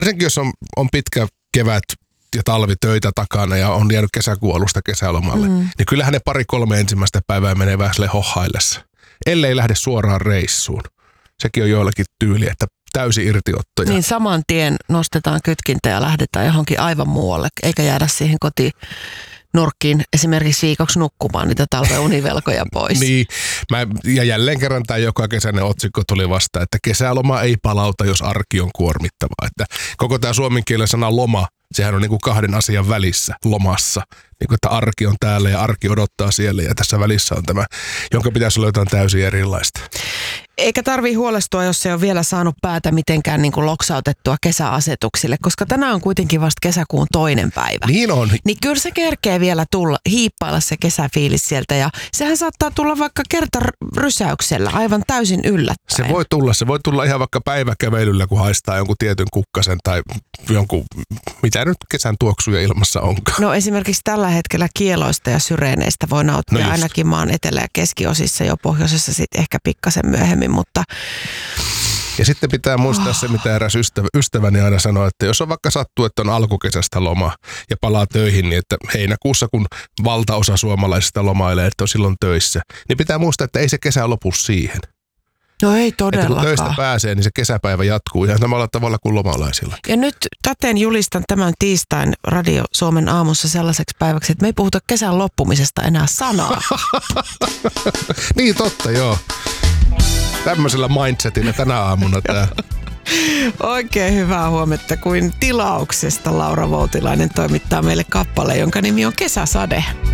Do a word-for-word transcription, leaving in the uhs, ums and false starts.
Varsinkin jos on, on pitkä kevät ja talvitöitä takana ja on jäänyt kesäkuun alusta kesälomalle, mm. niin kyllähän ne pari-kolme ensimmäistä päivää menee vähän sille hohaillessa. Ellei lähde suoraan reissuun. Sekin on joillakin tyyli, että täysi irtiottoja. Niin saman tien nostetaan kytkintä ja lähdetään johonkin aivan muualle, eikä jäädä siihen kotinurkkiin esimerkiksi viikoksi nukkumaan niitä talven univelkoja pois. Niin, mä, ja jälleen kerran tämä joka kesäinen otsikko tuli vasta, että kesäloma ei palauta, jos arki on kuormittavaa. Että koko tämä suomen kielen sana loma, sehän on niin kuin kahden asian välissä lomassa. Niin kuin, että arki on täällä ja arki odottaa siellä ja tässä välissä on tämä, jonka pitäisi olla jotain täysin erilaista. Eikä tarvitse huolestua, jos se on vielä saanut päätä mitenkään niin kuin loksautettua kesäasetuksille, koska tänään on kuitenkin vasta kesäkuun toinen päivä. Niin on. Niin kyllä se kerkee vielä tulla, hiippailla se kesäfiilis sieltä ja sehän saattaa tulla vaikka kerta rysäyksellä aivan täysin yllättäen. Se voi tulla, se voi tulla ihan vaikka päiväkävelyllä, kun haistaa jonkun tietyn kukkasen tai jonkun, mitä nyt kesän tuoksuja ilmassa onkaan. No esimerkiksi tällä hetkellä kieloista ja syreeneistä voi nauttia no ainakin maan etelä- ja keskiosissa, jo pohjoisessa sitten ehkä pikkasen myöhemmin, mutta... Ja sitten pitää muistaa oh. se, mitä eräs ystävä, ystäväni aina sanoo, että jos on vaikka sattuu, että on alkukesästä loma ja palaa töihin, niin että heinäkuussa, kun valtaosa suomalaisista lomailee, että on silloin töissä, niin pitää muistaa, että ei se kesä lopu siihen. No ei todellakaan. Että kun töistä pääsee, niin se kesäpäivä jatkuu ihan samalla tavalla kuin lomalaisilla. Ja nyt täten julistan tämän tiistain Radio Suomen aamussa sellaiseksi päiväksi, että me ei puhuta kesän loppumisesta enää sanaa. Niin totta, joo. Tämmöisellä mindsetillä tänä aamuna tää. Oikein hyvää huomenta, kuin tilauksesta Laura Voutilainen toimittaa meille kappale, jonka nimi on Kesäsade.